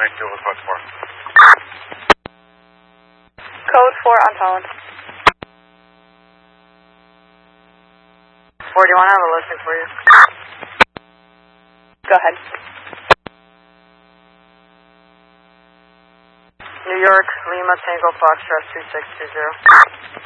182 was what for? Code 4 on Holland. 4, do you want to have a listing for you? Go ahead. New York, Lima, Tango, Foxtrot 2620.